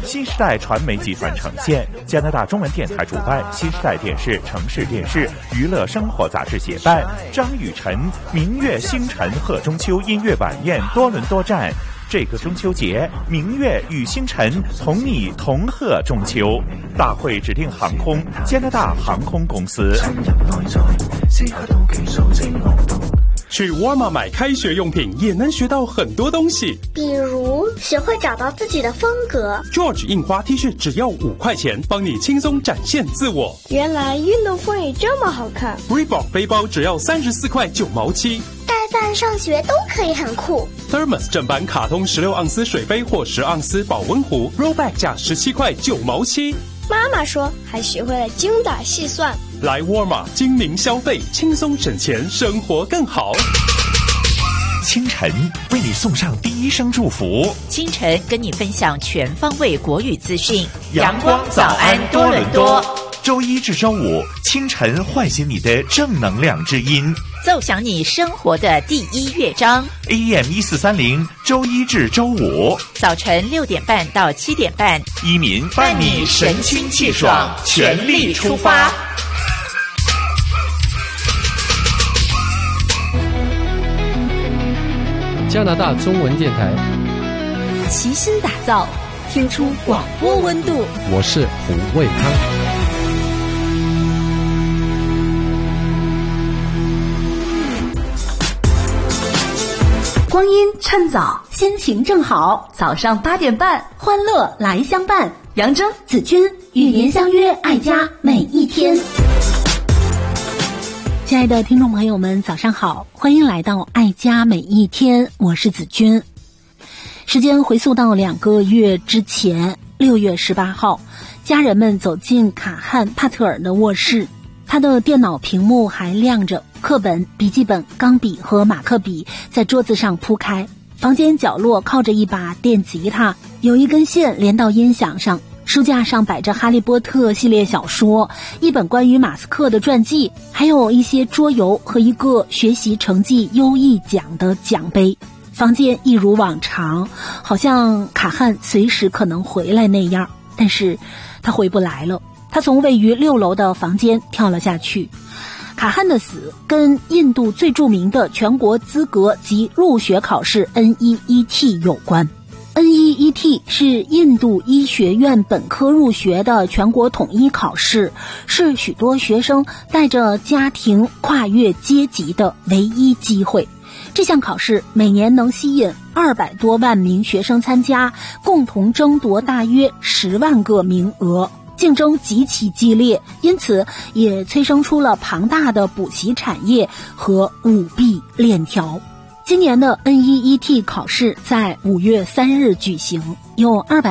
新时代传媒集团呈现，加拿大中文电台主办，新时代电视、城市电视、娱乐生活杂志协办，张雨晨明月星辰贺中秋音乐晚宴多伦多站。这个中秋节，明月与星辰同你同贺中秋。大会指定航空加拿大航空公司。 去沃尔玛买开学用品也能学到很多东西， 比如学会找到自己的风格。 George 印花 T 恤只要5块钱，帮你轻松展现自我。 原来运动风也这么好看。 Reebok 背包只要34块9毛7， 带饭上学都可以很酷。 Thermos 正版卡通16盎司水杯或10盎司保温壶 Rollback 价17块9毛7。 妈妈说还学会了精打细算。 来沃尔玛精明消费，轻松省钱，生活更好。 清晨为你送上第一声祝福， 清晨跟你分享全方位国语资讯。 阳光早安多伦多，周一至周五清晨唤醒你的正能量之音， 奏响你生活的第一乐章。 AM1430，周一至周五早晨6点半到7点半， 一民伴你神清气爽，全力出发。 加拿大中文电台， 齐心打造，听出广播温度。 我是胡卫康。 光阴趁早，心情正好，早上8点半，欢乐来相伴。杨铮、子君与您相约爱家每一天。亲爱的听众朋友们，早上好，欢迎来到爱家每一天，我是子君。时间回溯到2个月之前，6月18号，家人们走进卡汉·帕特尔的卧室，他的电脑屏幕还亮着，课本、笔记本、钢笔和马克笔在桌子上铺开，房间角落靠着一把电吉他，有一根线连到音响上，书架上摆着哈利波特系列小说，一本关于马斯克的传记，还有一些桌游和一个学习成绩优异奖的奖杯。房间一如往常，好像卡汉随时可能回来那样，但是他回不来了。他从位于6楼的房间跳了下去。卡汉的死跟印度最著名的全国资格及入学考试 NEET 有关。NEET 是印度医学院本科入学的全国统一考试，是许多学生带着家庭跨越阶级的唯一机会。这项考试每年能吸引200多万名学生参加，共同争夺大约10万个名额，竞争极其激烈，因此也催生出了庞大的补习产业和舞弊链条。今年的 NEET 考试在5月3日举行，有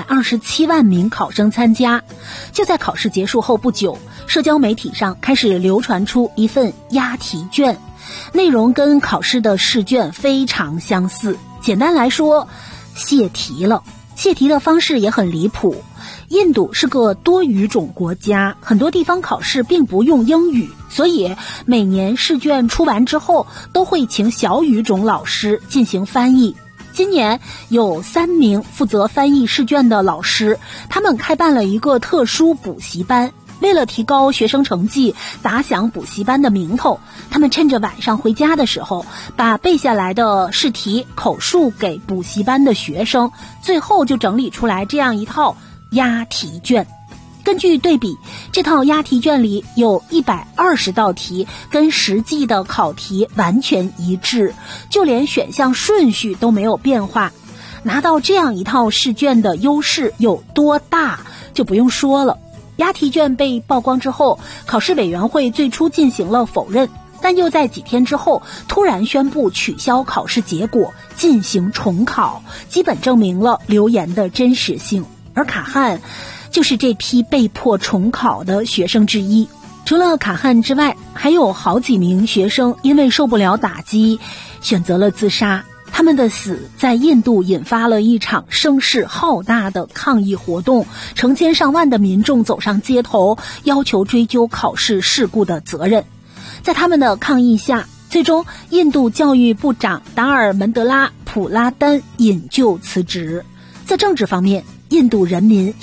227万名考生参加。就在考试结束后不久，社交媒体上开始流传出一份押题卷，内容跟考试的试卷非常相似。简单来说，泄题了。泄题的方式也很离谱。印度是个多语种国家，很多地方考试并不用英语，所以每年试卷出完之后都会请小语种老师进行翻译。今年有3名负责翻译试卷的老师，他们开办了一个特殊补习班。为了提高学生成绩，打响补习班的名头，他们趁着晚上回家的时候，把背下来的试题口述给补习班的学生，最后就整理出来这样一套押题卷。根据对比，这套押题卷里有120道题跟实际的考题完全一致，就连选项顺序都没有变化。拿到这样一套试卷的优势有多大就不用说了。押题卷被曝光之后，考试委员会最初进行了否认，但又在几天之后突然宣布取消考试结果，进行重考，基本证明了流言的真实性。而卡汉就是这批被迫重考的学生之一。除了卡汉之外，还有好几名学生因为受不了打击，选择了自杀。他们的死在印度引发了一场声势浩大的抗议活动，成千上万的民众走上街头，要求追究考试事故的责任。在他们的抗议下，最终印度教育部长达尔门德拉普拉丹引咎辞职。在政治方面，印度人民